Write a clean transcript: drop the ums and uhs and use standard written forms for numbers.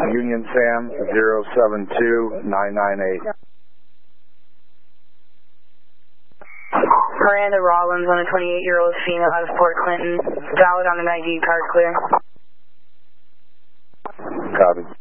Union Sam 072998. Miranda Rollins on a 28-year-old female out of Port Clinton. Valid on an ID card, clear. Copy.